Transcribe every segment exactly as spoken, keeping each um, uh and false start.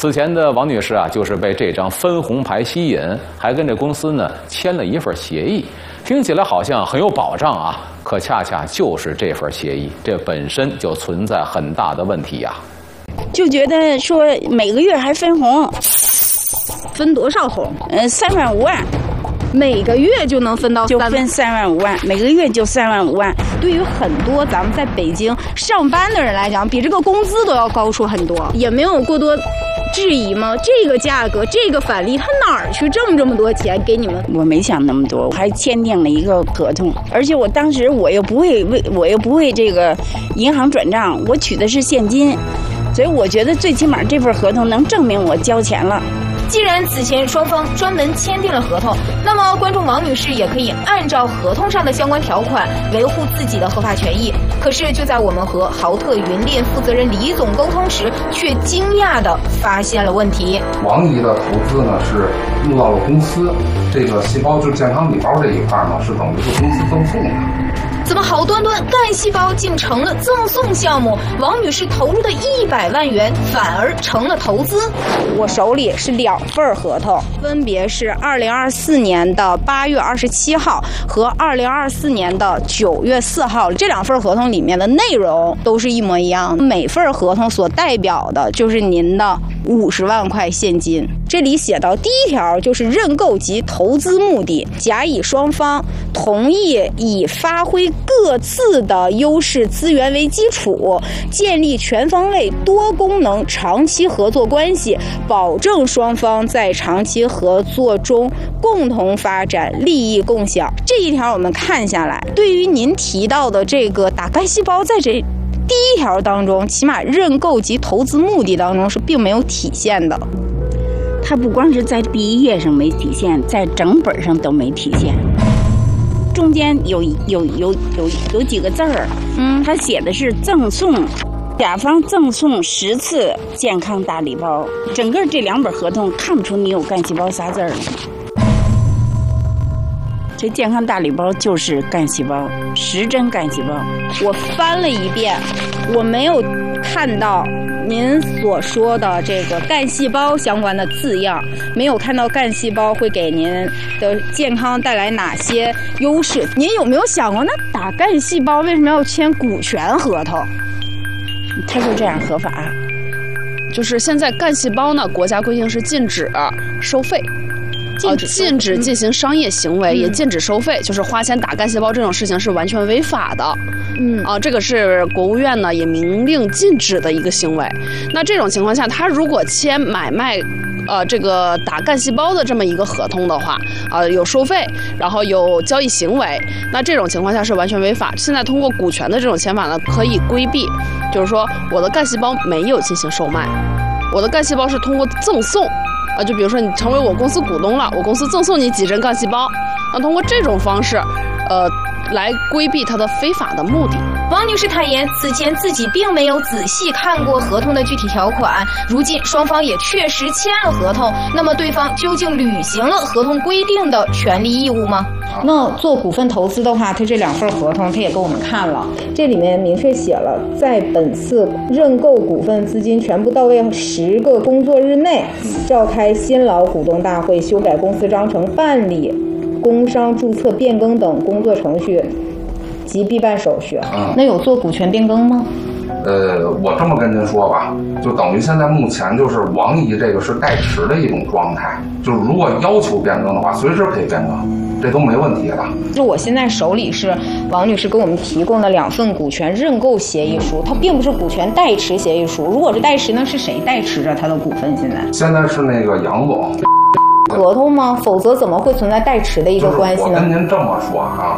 此前的王女士啊，就是被这张分红牌吸引，还跟这公司呢签了一份协议，听起来好像很有保障啊，可恰恰就是这份协议，这本身就存在很大的问题呀、 啊。就觉得说每个月还分红， 分多少红？ 呃，三万五万。 每个月就能分到就分三万五万，每个月就三万五万。 对于很多咱们在北京上班的人来讲，比这个工资都要高出很多，也没有过多质疑吗？这个价格，这个返利，他哪儿去挣这么多钱给你们？ 我没想那么多，我还签订了一个合同，而且我当时我又不会为，我又不会这个银行转账，我取的是现金，所以我觉得最起码这份合同能证明我交钱了。 既然此前双方专门签订了合同，那么观众王女士也可以按照合同上的相关条款维护自己的合法权益。可是就在我们和豪特云蔺负责人李总沟通时，却惊讶地发现了问题。 王姨的投资呢是入到了公司，这个细胞就健康礼包这一块呢是等于是公司赠送的。 怎么好端端干细胞竟成了赠送项目？王女士投入的一百万元反而成了投资。 我手里是两份合同，分别是二零二四年的八月二十七号和二零二四年的九月四号。这两份合同里面的内容都是一模一样的，每份合同所代表的就是您的五十万块现金。这里写到第一条就是认购及投资目的，甲乙双方同意以发挥各自的优势资源为基础，建立全方位多功能长期合作关系，保证双方在长期合作中共同发展，利益共享。这一条我们看下来，对于您提到的这个打干细胞，在这第一条当中，起码认购及投资目的当中是并没有体现的。 它不光是在第一页上没体现，在整本上都没体现。中间有有有有有几个字儿，嗯，它写的是赠送，甲方赠送十次健康大礼包。整个这两本合同看不出你有干细胞仨字儿。这健康大礼包就是干细胞，十针干细胞。 我翻了一遍，我没有看到您所说的这个干细胞相关的字样，没有看到干细胞会给您的健康带来哪些优势。您有没有想过，那打干细胞为什么要签股权合同？ 他说这样合法， 就是现在干细胞呢，国家规定是禁止收费。禁止、呃、禁止进行商业行为，嗯、也禁止收费，就是花钱打干细胞这种事情是完全违法的。嗯啊、呃，这个是国务院呢也明令禁止的一个行为。那这种情况下，他如果签买卖，呃，这个打干细胞的这么一个合同的话，呃，有收费，然后有交易行为，那这种情况下是完全违法。现在通过股权的这种签法呢，可以规避，就是说我的干细胞没有进行售卖，我的干细胞是通过赠送。啊，就比如说你成为我公司股东了，我公司赠送你几针干细胞，那通过这种方式，呃，来规避它的非法的目的。 王女士坦言，此前自己并没有仔细看过合同的具体条款，如今双方也确实签了合同，那么对方究竟履行了合同规定的权利义务吗？ 那做股份投资的话，他这两份合同他也给我们看了，这里面明确写了，在本次认购股份资金全部到位十个工作日内，召开新老股东大会，修改公司章程，办理工商注册变更等工作程序及必办手续。嗯、那有做股权变更吗？ 呃，我这么跟您说吧，就等于现在目前就是王姨这个是代持的一种状态，就是如果要求变更的话，随时可以变更，这都没问题的。 就我现在手里是王女士给我们提供的两份股权认购协议书，它并不是股权代持协议书。如果是代持呢，是谁代持着他的股份？现在现在是那个杨总。 合同吗？否则怎么会存在代持的一个关系呢？ 我跟您这么说啊，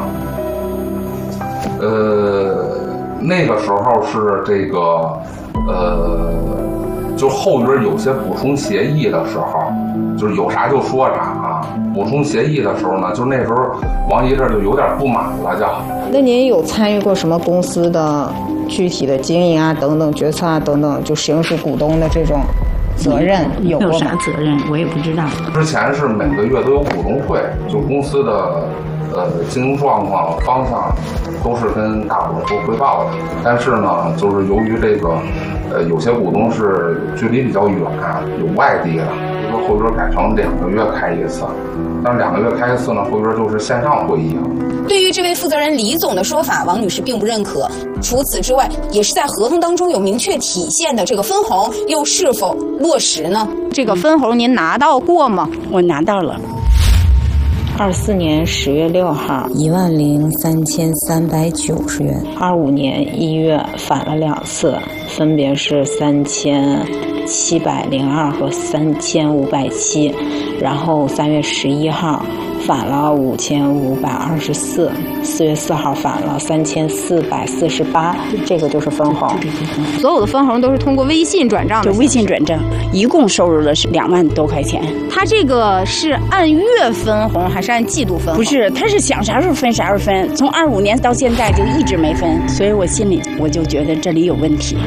呃。那个时候是这个，呃，就后边有些补充协议的时候，就是有啥就说啥啊。补充协议的时候呢，就那时候王姨这就有点不满了，就。 那您有参与过什么公司的具体的经营啊、等等决策啊、等等，就行使股东的这种责任有过吗？ 有啥责任我也不知道。 之前是每个月都有股东会，就公司的呃经营状况方向都是跟大股东汇报的，但是呢，就是由于这个呃有些股东是距离比较远，有外地的，比如说后边改成两个月开一次，但是两个月开一次呢，后边就是线上会议了。 对于这位负责人李总的说法，王女士并不认可。除此之外，也是在合同当中有明确体现的这个分红，又是否落实呢？ 这个分红您拿到过吗？ 我拿到了。 二四年十月六号一万零三千三百九十元，二五年一月返了两次，分别是三千七百零二和三千五百七，然后三月十一号返了五千五百二十四，四月四号返了三千四百四十八，这个就是分红。 所有的分红都是通过微信转账的， 就微信转账，一共收入了是两万多块钱。 他这个是按月分红还是按季度分红？ 不是，他是想啥时候分啥时候分，从二五年到现在就一直没分，所以我心里我就觉得这里有问题。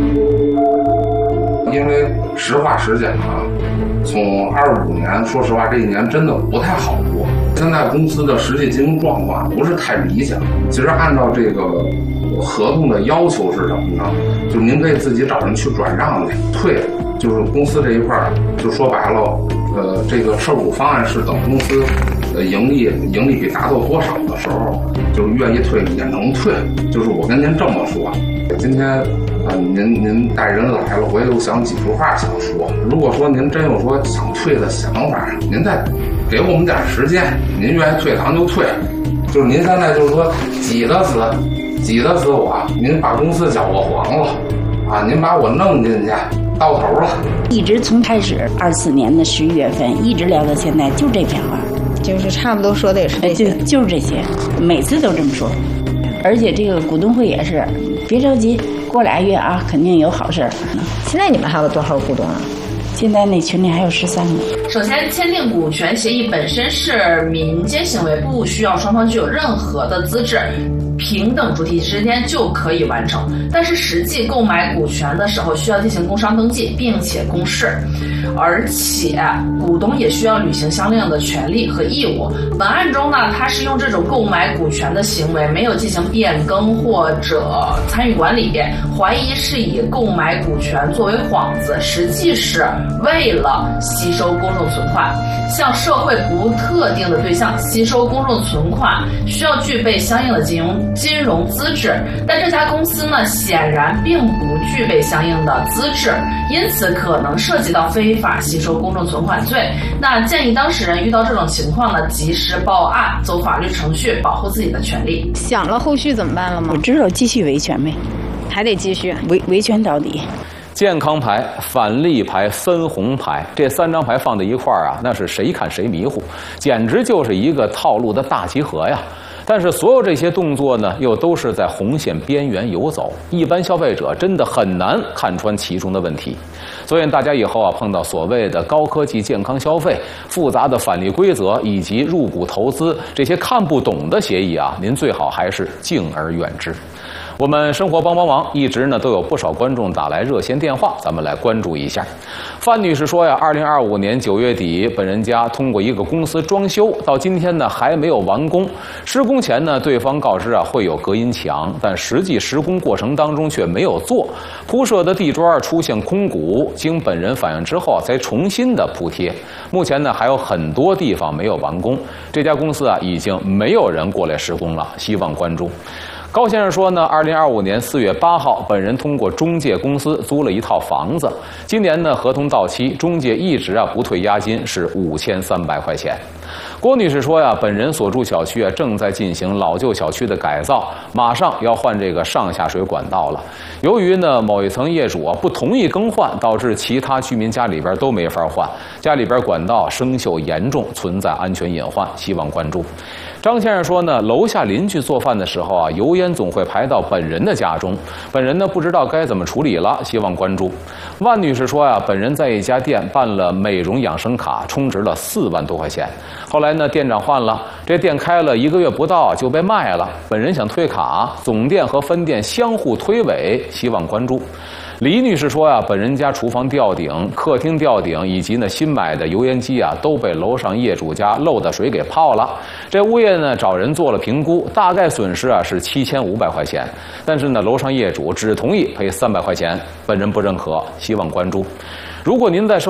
因为实话实讲啊，从二五年，说实话这一年真的不太好过。现在公司的实际经营状况不是太理想。其实按照这个合同的要求是什么呢？就是您可以自己找人去转让去退，就是公司这一块儿，就说白了，呃，这个持股方案是等公司呃盈利盈利比达到多少的时候，就是愿意退也能退。就是我跟您这么说，今天啊、呃，您您带人来了，我也有想几句话想说。如果说您真有说想退的想法，您再给我们点时间，您愿意退咱就退。就是您现在就是说挤得死，挤得死我，您把公司搅和黄了啊，您把我弄进去，到头了。 一直从开始二四年的十一月份一直聊到现在，就这片话， 就是差不多说的也是这些， 就就是这些，每次都这么说。而且这个股东会也是，别着急，过俩月啊，肯定有好事儿。 现在你们还有多少股东啊？ 现在那群里还有十三个。 首先，签订股权协议本身是民间行为，不需要双方具有任何的资质，平等主体之间就可以完成。但是实际购买股权的时候，需要进行工商登记，并且公示，而且股东也需要履行相应的权利和义务。本案中呢，他是用这种购买股权的行为，没有进行变更或者参与管理，怀疑是以购买股权作为幌子，实际是为了吸收公众存款，向社会不特定的对象吸收公众存款，需要具备相应的金融金融资质。但这家公司呢，显然并不具备相应的资质，因此可能涉及到非法吸收公众存款罪。那建议当事人遇到这种情况呢，及时报案，走法律程序，保护自己的权利。 想了后续怎么办了吗？ 我知道，继续维权呗， 还得继续维维权到底。 健康牌、返利牌、分红牌，这三张牌放在一块儿啊，那是谁看谁迷糊，简直就是一个套路的大集合呀。但是所有这些动作呢，又都是在红线边缘游走，一般消费者真的很难看穿其中的问题。所以大家以后啊，碰到所谓的高科技健康消费、复杂的返利规则以及入股投资这些看不懂的协议啊，您最好还是敬而远之。我们生活帮帮忙一直呢都有不少观众打来热线电话，咱们来关注一下。范女士说呀，二零二五年九月底，本人家通过一个公司装修，到今天呢还没有完工。施工前呢，对方告知啊会有隔音墙，但实际施工过程当中却没有做。铺设的地砖出现空鼓，经本人反映之后才重新的铺贴。目前呢还有很多地方没有完工，这家公司啊已经没有人过来施工了，希望关注。高先生说呢，二零二五年四月八号，本人通过中介公司租了一套房子。今年呢，合同到期，中介一直啊不退押金，是五千三百块钱。郭女士说呀，本人所住小区啊正在进行老旧小区的改造，马上要换这个上下水管道了。由于呢某一层业主啊不同意更换，导致其他居民家里边都没法换，家里边管道生锈严重，存在安全隐患，希望关注。张先生说呢，楼下邻居做饭的时候啊，油烟总会排到本人的家中，本人呢不知道该怎么处理了，希望关注。万女士说呀，本人在一家店办了美容养生卡，充值了四万多块钱，后来呢店长换了，这店开了一个月不到就被卖了，本人想退卡，总店和分店相互推诿，希望关注。 李女士说呀、啊，本人家厨房吊顶、客厅吊顶以及呢新买的油烟机啊，都被楼上业主家漏的水给泡了。这物业呢找人做了评估，大概损失啊是七千五百块钱，但是呢楼上业主只同意赔三百块钱，本人不认可，希望关注。如果您在收